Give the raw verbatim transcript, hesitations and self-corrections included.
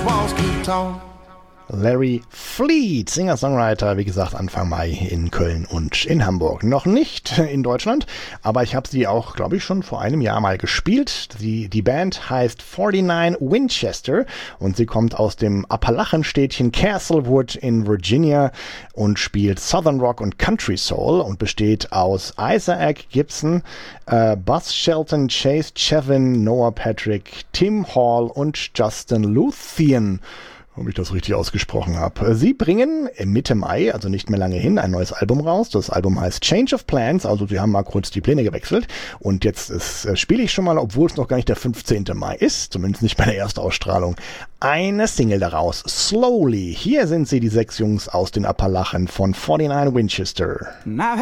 Walls keep tall. Larry Fleet, Singer-Songwriter, wie gesagt, Anfang Mai in Köln und in Hamburg. Noch nicht in Deutschland, aber ich habe sie auch, glaube ich, schon vor einem Jahr mal gespielt. Die, die Band heißt neunundvierzig Winchester und sie kommt aus dem Appalachenstädtchen Castlewood in Virginia und spielt Southern Rock und Country Soul und besteht aus Isaac Gibson, äh, Buzz Shelton, Chase Chevin, Noah Patrick, Tim Hall und Justin Luthien. Ob ich das richtig ausgesprochen habe. Sie bringen Mitte Mai, also nicht mehr lange hin, ein neues Album raus. Das Album heißt Change of Plans, also sie haben mal kurz die Pläne gewechselt. Und jetzt ist, äh, spiele ich schon mal, obwohl es noch gar nicht der fünfzehnte Mai ist, zumindest nicht bei der Erstausstrahlung, eine Single daraus, Slowly. Hier sind sie, die sechs Jungs aus den Appalachen von neunundvierzig Winchester. Now